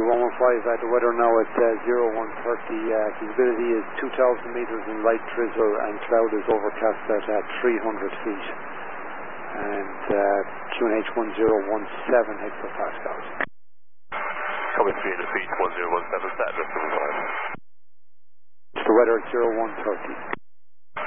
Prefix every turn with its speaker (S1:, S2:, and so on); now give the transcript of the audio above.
S1: The weather now at 0130. Visibility is 2,000 metres in light drizzle, and cloud is overcast at 300 feet. And QNH 1017 hectopascals.
S2: Coming 300 feet, 1017, status.
S1: The weather at 0130.